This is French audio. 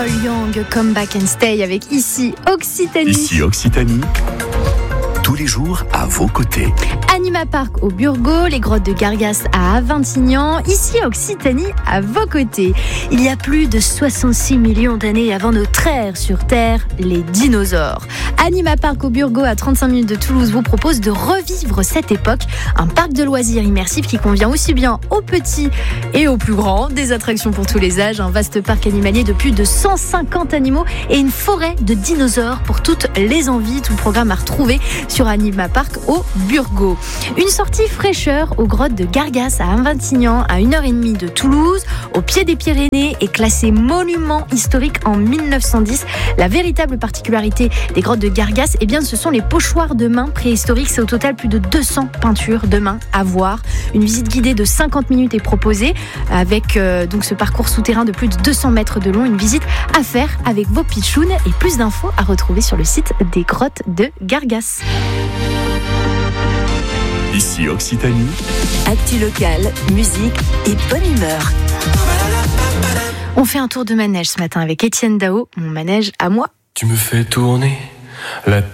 Paul Young, Come Back and Stay avec Ici Occitanie. Ici Occitanie, tous les jours à vos côtés. Anima Park au Burgo, les grottes de Gargas à Avintignan, ici Occitanie à vos côtés. Il y a plus de 66 millions d'années avant notre ère sur Terre, les dinosaures. Anima Park au Burgo à 35 minutes de Toulouse vous propose de revivre cette époque. Un parc de loisirs immersif qui convient aussi bien aux petits et aux plus grands. Des attractions pour tous les âges, un vaste parc animalier de plus de 150 animaux et une forêt de dinosaures pour toutes les envies. Tout le programme à retrouver sur Anima Park au Burgo. Une sortie fraîcheur aux grottes de Gargas à Avintignan à 1h30 de Toulouse, au pied des Pyrénées, est classé monument historique en 1910. La véritable particularité des grottes de Gargas, eh bien, ce sont les pochoirs de main préhistoriques. C'est au total plus de 200 peintures de main à voir. Une visite guidée de 50 minutes est proposée avec donc ce parcours souterrain de plus de 200 mètres de long. Une visite à faire avec vos pitchounes et plus d'infos à retrouver sur le site des grottes de Gargas. Ici Occitanie, actu locale, musique et bonne humeur. On fait un tour de manège ce matin avec Étienne Dao, mon manège à moi. Tu me fais tourner la